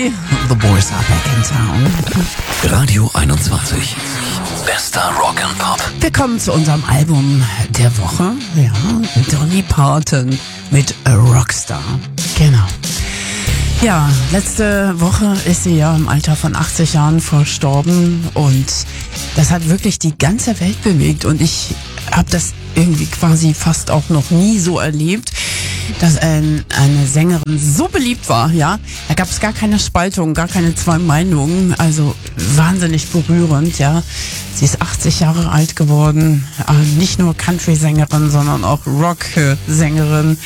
City, the boys are back in town. Radio 21. Bester Rock and Pop. Wir kommen zu unserem Album der Woche. Ja, Dolly Parton mit A Rockstar. Genau. Ja, letzte Woche ist sie ja im Alter von 80 Jahren verstorben und das hat wirklich die ganze Welt bewegt und ich habe das irgendwie quasi fast auch noch nie so erlebt, dass eine Sängerin so beliebt war, ja. Da gab es gar keine Spaltung, gar keine zwei Meinungen, also wahnsinnig berührend, ja. Sie ist 80 Jahre alt geworden, nicht nur Country-Sängerin, sondern auch Rock-Sängerin.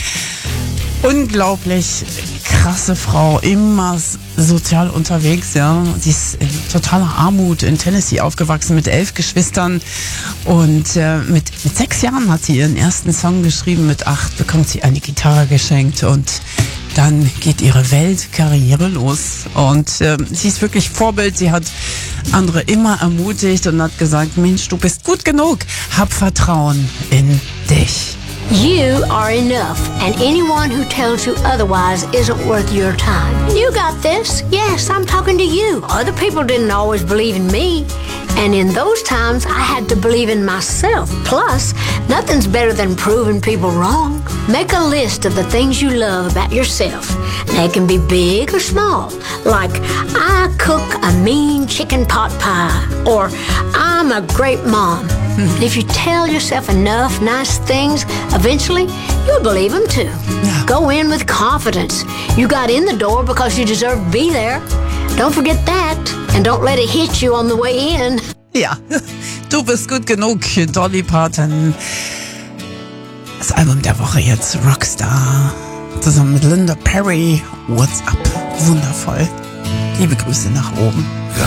Unglaublich krasse Frau, immer sozial unterwegs, ja. Sie ist in totaler Armut in Tennessee aufgewachsen mit 11 Geschwistern und mit 6 Jahren hat sie ihren ersten Song geschrieben, mit 8 bekommt sie eine Gitarre geschenkt und dann geht ihre Weltkarriere los und sie ist wirklich Vorbild, sie hat andere immer ermutigt und hat gesagt, Mensch, du bist gut genug, hab Vertrauen in dich. You are enough, and anyone who tells you otherwise isn't worth your time. You got this. Yes, I'm talking to you. Other people didn't always believe in me, and in those times I had to believe in myself. Plus, nothing's better than proving people wrong. Make a list of the things you love about yourself. They can be big or small, like I cook a mean chicken pot pie, or I'm a great mom. If you tell yourself enough nice things, eventually you'll believe them too. Yeah. Go in with confidence. You got in the door because you deserve to be there. Don't forget that, and don't let it hit you on the way in. Ja, du bist gut genug, Dolly Parton. Das Album der Woche jetzt, Rockstar. Zusammen mit Linda Perry, What's Up. Wundervoll. Liebe Grüße nach oben.